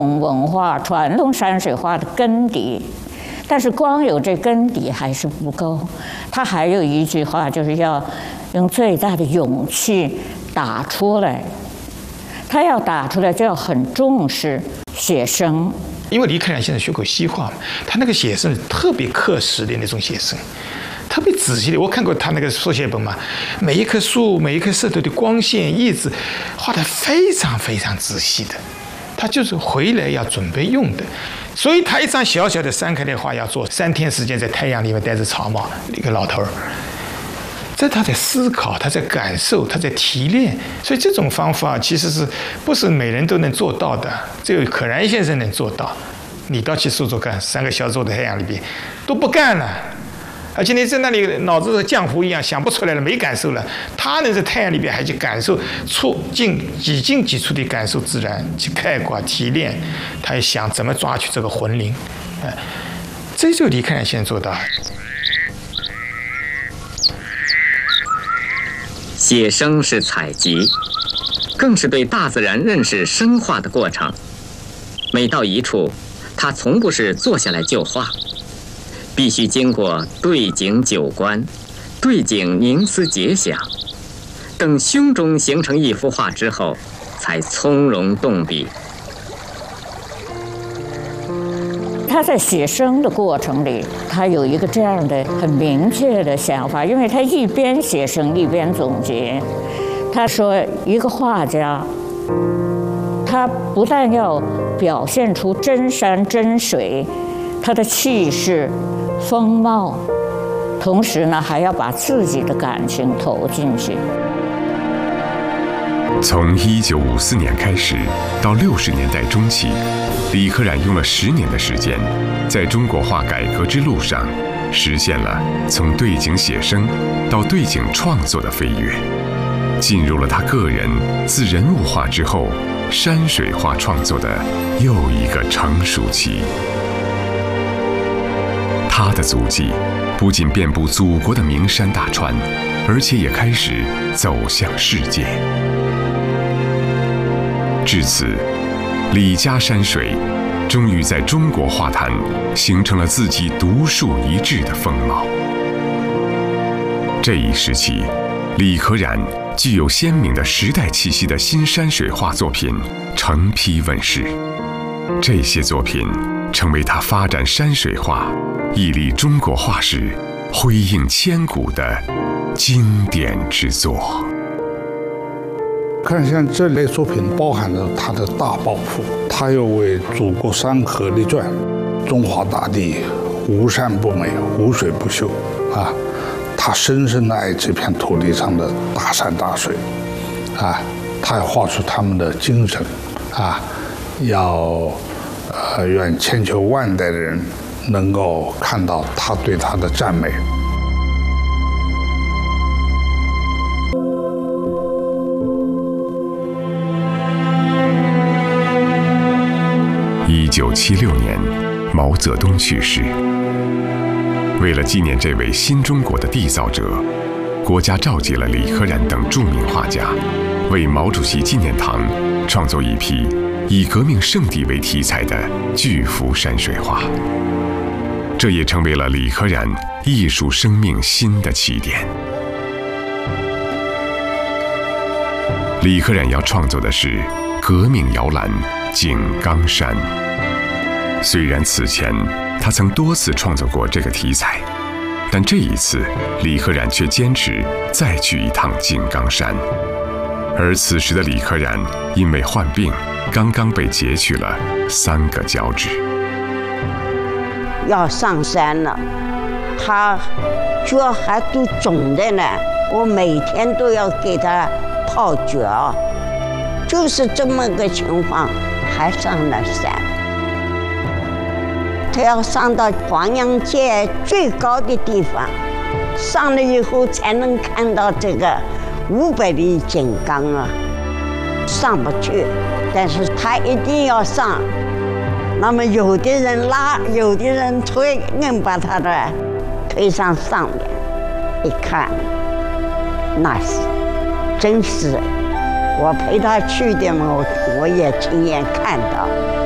文化、传统山水画的根底。但是光有这根底还是不够，他还有一句话，就是要用最大的勇气打出来。他要打出来，就要很重视写生。 因为李可染现在学过西画嘛，他那个写生特别刻实的那种写生，特别仔细的。我看过他那个速写本嘛，每一棵树、每一棵石头的光线、叶子画得非常非常仔细的。他就是回来要准备用的，所以他一张小小的3开的画要做3天时间，在太阳里面戴着草帽，一个老头儿。这他在思考，他在感受，他在提炼，所以这种方法其实不是每人都能做到的，只有可染先生能做到。你到去苏州干3个小时在太阳里边都不干了，而且你在那里脑子和浆糊一样想不出来了，没感受了。他能在太阳里边还去感受，几进几出的感受自然，去开挂提炼，他也想怎么抓取这个魂灵，这就李可染先生做到。 写生是采集，更是对大自然认识深化的过程。每到一处，他从不是坐下来就画，必须经过对景九观，对景凝思结想，等胸中形成一幅画之后，才从容动笔。 他在写生的过程里，他有一个这样的很明确的想法，因为他一边写生一边总结。他说，一个画家，他不但要表现出真山真水，他的气势、风貌，同时呢，还要把自己的感情投进去。 从1954年开始到60年代中期，李可染用了10年的时间，在中国画改革之路上，实现了从对景写生到对景创作的飞跃，进入了他个人自人物画之后山水画创作的又一个成熟期。他的足迹不仅遍布祖国的名山大川，而且也开始走向世界。至此，李家山水终于在中国画坛形成了自己独树一帜的风貌。这一时期，李可染具有鲜明的时代气息的新山水画作品成批问世，这些作品成为他发展山水画、屹立中国画史、辉映千古的经典之作。 看像这类作品包含着他的大抱负，他又为祖国山河立传，中华大地无山不美，无水不秀啊！他深深的爱这片土地上的大山大水啊！他要画出他们的精神啊！要愿千秋万代的人能够看到他对他的赞美。 1976年，毛泽东去世。为了纪念这位新中国的缔造者，国家召集了李可染等著名画家，为毛主席纪念堂创作一批以革命圣地为题材的巨幅山水画。这也成为了李可染艺术生命新的起点。李可染要创作的是革命摇篮井冈山。虽然此前他曾多次创作过这个题材，但这一次李可染却坚持再去一趟井冈山。而此时的李可染因为患病，刚刚被截去了3个脚趾。 要上山了，他脚还都肿着呢，我每天都要给他泡脚，就是这么个情况，还上了山。他要上到黄杨界最高的地方，上了以后才能看到这个500里井冈啊，上不去，但是他一定要上。那么有的人拉，有的人推，硬把他的推上面。一看，那是真是我陪他去的嘛，我也亲眼看到。